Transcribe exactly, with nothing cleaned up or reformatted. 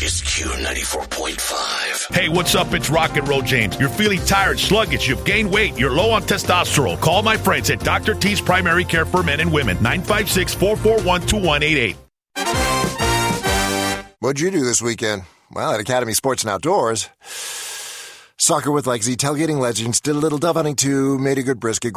is Q ninety-four point five. Hey, what's up? It's Rock and Roll James. You're feeling tired, sluggish, you've gained weight, you're low on testosterone. Call my friends at Doctor T's Primary Care for Men and Women. nine five six, four four one, two one eight eight. What'd you do this weekend? Well, at Academy Sports and Outdoors, soccer with Legacy, tailgating legends, did a little dove hunting too, made a good brisket,